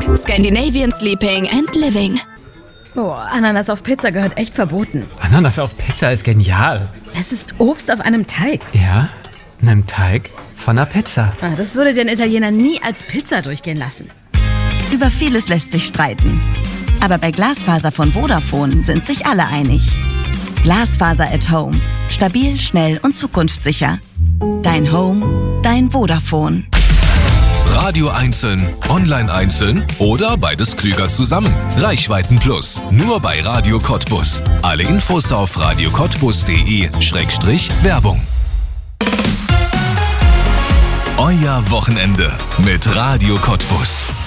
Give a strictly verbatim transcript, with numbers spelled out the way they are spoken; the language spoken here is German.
Scandinavian Sleeping and Living. Oh, Ananas auf Pizza gehört echt verboten. Ananas auf Pizza ist genial. Es ist Obst auf einem Teig. Ja, einem Teig von einer Pizza. Ah, das würde den Italiener nie als Pizza durchgehen lassen. Über vieles lässt sich streiten. Aber bei Glasfaser von Vodafone sind sich alle einig. Glasfaser at Home. Stabil, schnell und zukunftssicher. Dein Home, dein Vodafone. Radio einzeln, online einzeln oder beides klüger zusammen. Reichweiten Plus, nur bei Radio Cottbus. Alle Infos auf radio cottbus punkt de Schrägstrich Werbung. Euer Wochenende mit Radio Cottbus.